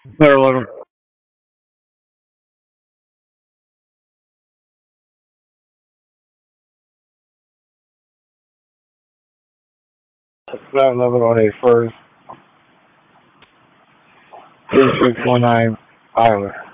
Maryland, flight level on a first 3619 Island.